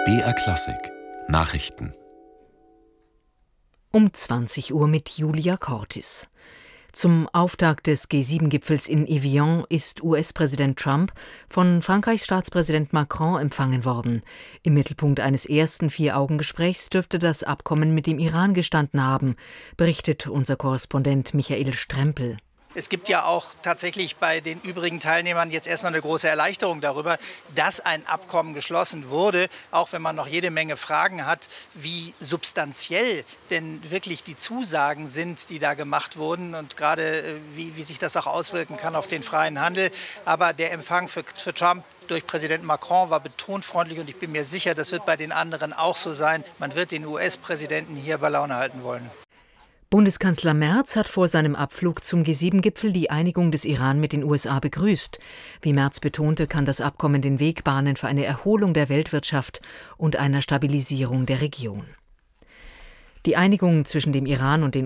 BR Klassik Nachrichten Um 20 Uhr mit Julia Cortis. Zum Auftakt des G7-Gipfels in Evian ist US-Präsident Trump von Frankreichs Staatspräsident Macron empfangen worden. Im Mittelpunkt eines ersten Vier-Augen-Gesprächs dürfte das Abkommen mit dem Iran gestanden haben, berichtet unser Korrespondent Michael Strempel. Es gibt ja auch tatsächlich bei den übrigen Teilnehmern jetzt erstmal eine große Erleichterung darüber, dass ein Abkommen geschlossen wurde, auch wenn man noch jede Menge Fragen hat, wie substanziell denn wirklich die Zusagen sind, die da gemacht wurden und gerade wie sich das auch auswirken kann auf den freien Handel. Aber der Empfang für Trump durch Präsident Macron war betont freundlich und ich bin mir sicher, das wird bei den anderen auch so sein. Man wird den US-Präsidenten hier bei Laune halten wollen. Bundeskanzler Merz hat vor seinem Abflug zum G7-Gipfel die Einigung des Iran mit den USA begrüßt. Wie Merz betonte, kann das Abkommen den Weg bahnen für eine Erholung der Weltwirtschaft und einer Stabilisierung der Region. Die Einigung zwischen dem Iran und den